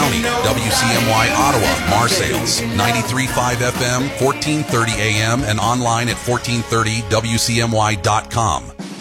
County, WCMY Ottawa, Marseilles, 93.5 FM, 1430 AM, and online at 1430WCMY.com.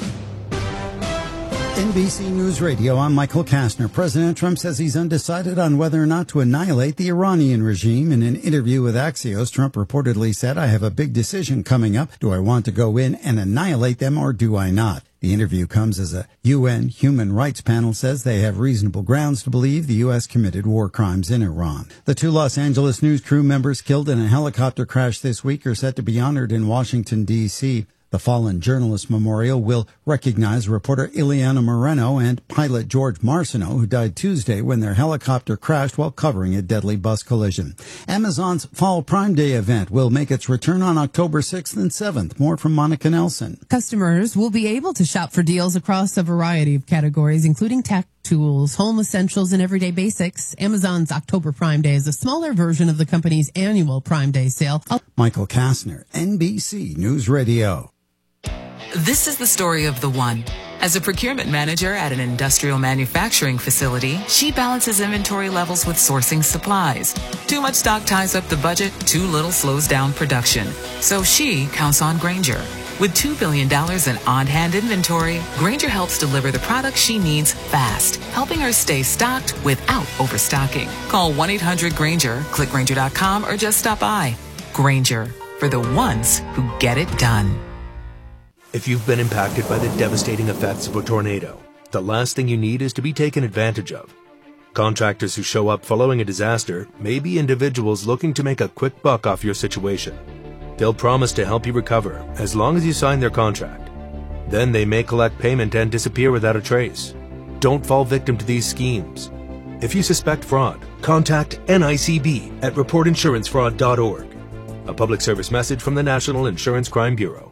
NBC News Radio, I'm Michael Kastner. President Trump says he's undecided on whether or not to annihilate the Iranian regime. In an interview with Axios, Trump reportedly said, I have a big decision coming up. Do I want to go in and annihilate them or do I not? The interview comes as a UN human rights panel says they have reasonable grounds to believe the U.S. committed war crimes in Iran. The 2 Los Angeles News crew members killed in a helicopter crash this week are set to be honored in Washington, D.C. The Fallen Journalist Memorial will recognize reporter Ileana Moreno and pilot George Marciano, who died Tuesday when their helicopter crashed while covering a deadly bus collision. Amazon's Fall Prime Day event will make its return on October 6th and 7th. More from Monica Nelson. Customers will be able to shop for deals across a variety of categories, including tech, tools, home essentials, and everyday basics. Amazon's October Prime Day is a smaller version of the company's annual Prime Day sale. Michael Kastner, NBC News Radio. This is the story of the one. As a procurement manager at an industrial manufacturing facility, she balances inventory levels with sourcing supplies. Too much stock ties up the budget, too little slows down production. So she counts on Grainger. With $2 billion in on-hand inventory, Grainger helps deliver the products she needs fast, helping her stay stocked without overstocking. Call 1-800-GRAINGER, click Grainger.com, or just stop by. Grainger, for the ones who get it done. If you've been impacted by the devastating effects of a tornado, the last thing you need is to be taken advantage of. Contractors who show up following a disaster may be individuals looking to make a quick buck off your situation. They'll promise to help you recover as long as you sign their contract. Then they may collect payment and disappear without a trace. Don't fall victim to these schemes. If you suspect fraud, contact NICB at reportinsurancefraud.org. A public service message from the National Insurance Crime Bureau.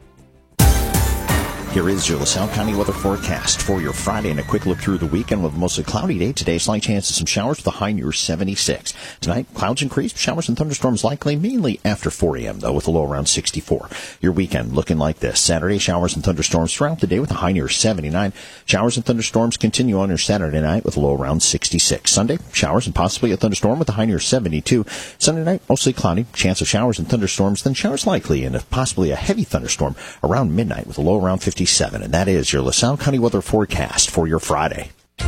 Here is your LaSalle County weather forecast for your Friday and a quick look through the weekend with a mostly cloudy day. Today, slight chance of some showers with a high near 76. Tonight, clouds increase, showers and thunderstorms likely, mainly after 4 a.m., though, with a low around 64. Your weekend looking like this. Saturday, showers and thunderstorms throughout the day with a high near 79. Showers and thunderstorms continue on your Saturday night with a low around 66. Sunday, showers and possibly a thunderstorm with a high near 72. Sunday night, mostly cloudy, chance of showers and thunderstorms, then showers likely and possibly a heavy thunderstorm around midnight with a low around 57. And that is your LaSalle County weather forecast for your Friday.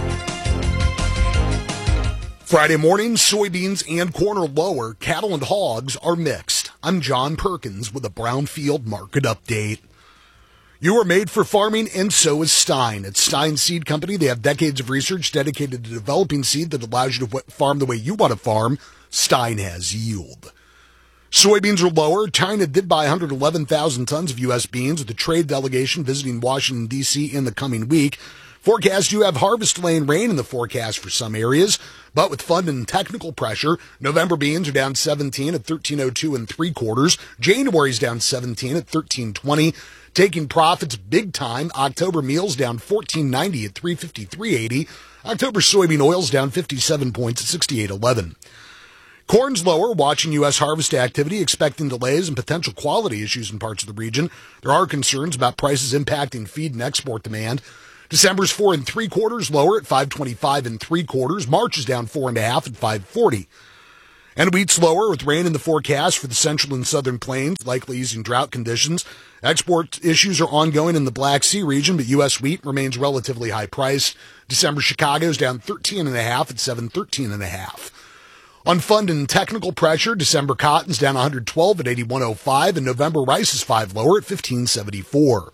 Friday morning, soybeans and corn are lower. Cattle and hogs are mixed. I'm John Perkins with a Brownfield market update. You are made for farming, and so is Stein. At Stein Seed Company, they have decades of research dedicated to developing seed that allows you to farm the way you want to farm. Stein has yield. Soybeans are lower. China did buy 111,000 tons of U.S. beans with a trade delegation visiting Washington, D.C. in the coming week. Forecasts do have harvest delay and rain in the forecast for some areas, but with fund and technical pressure, November beans are down 17 at 13.02 3/4. January's down 17 at 13.20. Taking profits big time. October meals down 14.90 at 353.80. October soybean oils down 57 points at 68.11. Corn's lower, watching U.S. harvest activity, expecting delays and potential quality issues in parts of the region. There are concerns about prices impacting feed and export demand. December's 4 3/4 lower at 5.25 3/4. March is down 4.5 at 5.40. And wheat's lower with rain in the forecast for the central and southern plains, likely easing drought conditions. Export issues are ongoing in the Black Sea region, but U.S. wheat remains relatively high priced. December Chicago's down 13.5 at 7.13.5. On fund and technical pressure, December cotton's down 112 at 81.05, and November rice is 5 lower at 15.74.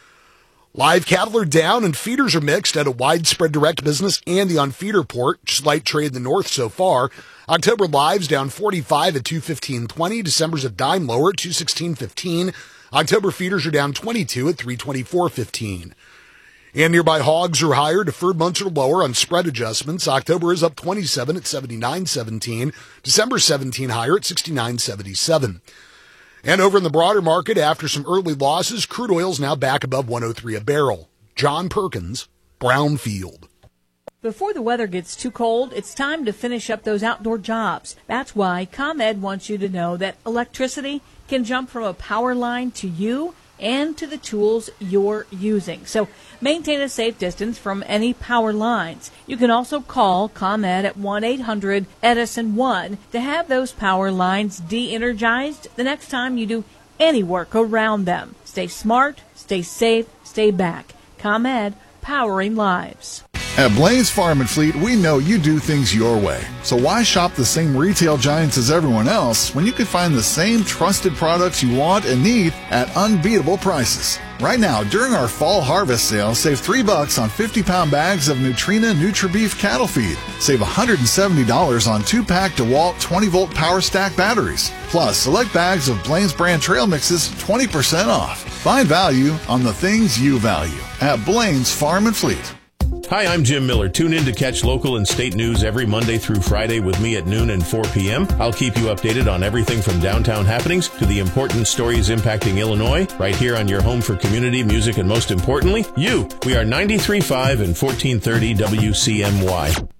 Live cattle are down and feeders are mixed at a widespread direct business and the on-feeder port. Slight trade in the north so far. October live's down 45 at 215.20. December's a dime lower at 216.15. October feeders are down 22 at 324.15. And nearby hogs are higher. Deferred months are lower on spread adjustments. October is up 27 at 79.17. December 17 higher at 69.77. And over in the broader market, after some early losses, crude oil's now back above 103 a barrel. John Perkins, Brownfield. Before the weather gets too cold, it's time to finish up those outdoor jobs. That's why ComEd wants you to know that electricity can jump from a power line to you and to the tools you're using. So maintain a safe distance from any power lines. You can also call ComEd at 1-800-EDISON-1 to have those power lines de-energized the next time you do any work around them. Stay smart, stay safe, stay back. ComEd, powering lives. At Blaine Farm and Fleet, we know you do things your way. So why shop the same retail giants as everyone else when you can find the same trusted products you want and need at unbeatable prices? Right now, during our fall harvest sale, save $3 on 50-pound bags of Nutrena NutriBeef cattle feed. Save $170 on 2-pack DeWalt 20-volt power stack batteries. Plus, select bags of Blaine's brand trail mixes 20% off. Find value on the things you value at Blaine's Farm and Fleet. Hi, I'm Jim Miller. Tune in to catch local and state news every Monday through Friday with me at noon and 4 p.m. I'll keep you updated on everything from downtown happenings to the important stories impacting Illinois, right here on your home for community, music, and most importantly, you. We are 93.5 and 1430 WCMY.